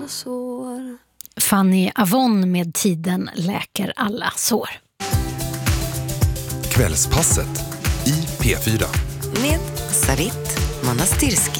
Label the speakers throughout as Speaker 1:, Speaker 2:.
Speaker 1: alla sår.
Speaker 2: Fanny Avon med Tiden läker alla sår.
Speaker 3: Kvällspasset i P4.
Speaker 1: Med Sarit Manastirski.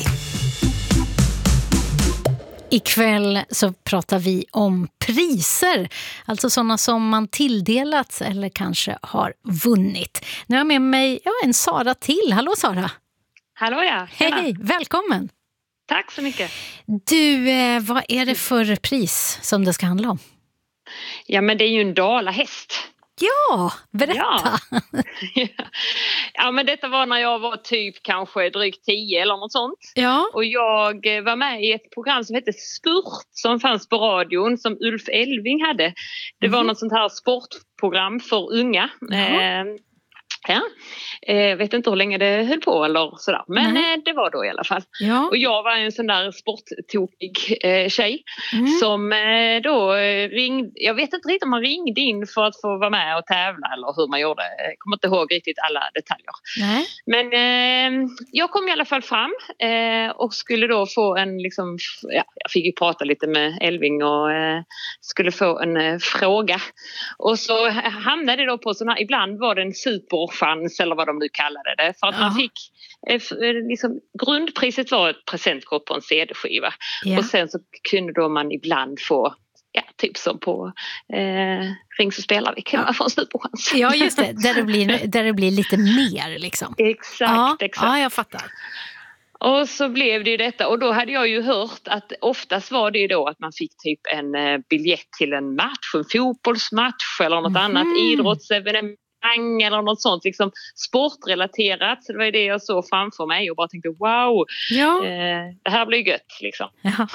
Speaker 2: Ikväll så pratar vi om priser, alltså sådana som man tilldelats eller kanske har vunnit. Nu har jag med mig en Sara till. Hallå Sara!
Speaker 4: Hallå ja!
Speaker 2: Hej, välkommen!
Speaker 4: Tack så mycket!
Speaker 2: Du, vad är det för pris som det ska handla om?
Speaker 4: Ja, men det är ju en dalahäst.
Speaker 2: Ja, berätta!
Speaker 4: Ja, men detta var när jag var typ kanske drygt 10 eller något sånt.
Speaker 2: Ja.
Speaker 4: Och jag var med i ett program som hette Spurt som fanns på radion som Ulf Elving hade. Det var något sånt här sportprogram för unga. Ja. Vet inte hur länge det höll på eller sådär. Men det var då i alla fall.
Speaker 2: Ja.
Speaker 4: Och jag var en sån där sporttokig tjej som då ringde. Jag vet inte riktigt om man ringde in för att få vara med och tävla eller hur man gjorde. Jag kommer inte ihåg riktigt alla detaljer.
Speaker 2: Nej.
Speaker 4: Men jag kom i alla fall fram och skulle då få en liksom, jag fick ju prata lite med Elving och skulle få en fråga. Och så hamnade det då på sån här, ibland var det en superchans eller vad de nu kallade det. För att man fick, liksom, grundpriset var ett presentkort på en CD-skiva. Ja. Och sen så kunde då man ibland få, typ som på Ring så spelar vi, kan man få en superchans.
Speaker 2: Ja, just det. Där det blir lite mer liksom.
Speaker 4: Exakt.
Speaker 2: Ja, jag fattar.
Speaker 4: Och så blev det ju detta och då hade jag ju hört att oftast var det ju då att man fick typ en biljett till en match, en fotbollsmatch eller något annat idrottsevenemang eller något sånt liksom sportrelaterat. Så det var det jag såg framför mig och bara tänkte wow, det här blir gött liksom. Ja.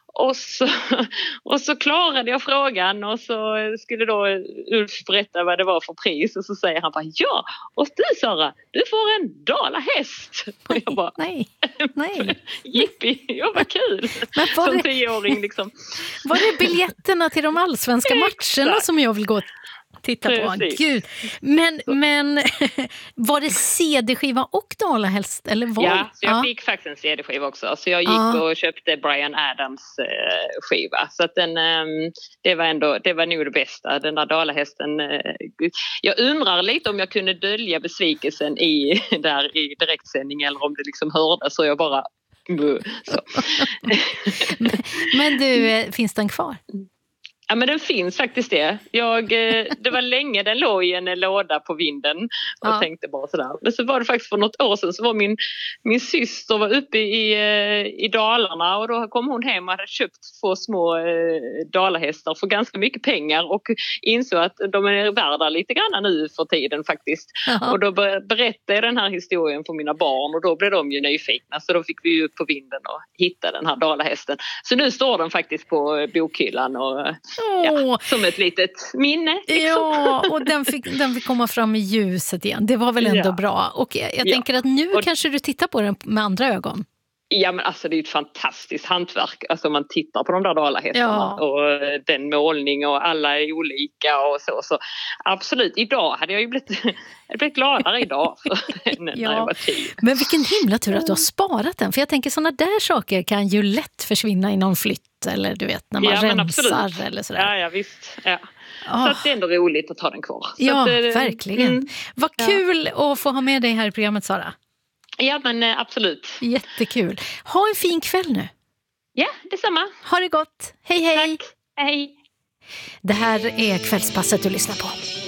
Speaker 4: Och så klarade jag frågan och så skulle då Ulf berätta vad det var för pris och så säger han bara och du Sara, du får en dalahäst. Och jag bara nej. Jippi, vad kul. Som 10-åring liksom.
Speaker 2: Var det biljetterna till de allsvenska matcherna som jag vill gå titta på? Gud. Men var det CD-skiva och dalahäst? Eller vad?
Speaker 4: Ja, så jag fick faktiskt en CD-skiva också. Så jag gick och köpte Bryan Adams skiva. Så att det var nog det bästa. Den där dalahästen. Jag undrar lite om jag kunde dölja besvikelsen i direktsändning eller om det liksom hördes så jag bara så.
Speaker 2: Men du, finns den kvar?
Speaker 4: Ja, men den finns faktiskt det. Det var länge den låg i en låda på vinden och tänkte bara sådär. Men så var det faktiskt för något år sedan så var min syster var uppe i Dalarna och då kom hon hem och hade köpt 2 små dalahästar för ganska mycket pengar och insåg att de är värda lite grann nu för tiden faktiskt. Aha. Och då berättade jag den här historien för mina barn och då blev de ju nyfikna så då fick vi upp på vinden och hitta den här dalahästen. Så nu står den faktiskt på bokhyllan och som ett litet minne. Liksom.
Speaker 2: Ja, och den fick komma fram i ljuset igen. Det var väl ändå bra. Och jag tänker att nu kanske du tittar på den med andra ögon.
Speaker 4: Ja, men alltså det är ett fantastiskt hantverk. Alltså man tittar på de där dalahästarna och den målning och alla är olika och så absolut, idag hade jag ju blivit gladare idag när jag var 10.
Speaker 2: Men vilken himla tur att du har sparat den. För jag tänker sådana där saker kan ju lätt försvinna i någon flytt eller du vet när man rensar eller sådär.
Speaker 4: Ja, visst. Ja. Så att det är ändå roligt att ha den kvar.
Speaker 2: Så verkligen. Vad kul att få ha med dig här i programmet, Sara.
Speaker 4: Ja, men absolut.
Speaker 2: Jättekul. Ha en fin kväll nu.
Speaker 4: Ja, detsamma.
Speaker 2: Ha det gott. Hej, hej.
Speaker 4: Tack. Hej.
Speaker 2: Det här är Kvällspasset du lyssnar på.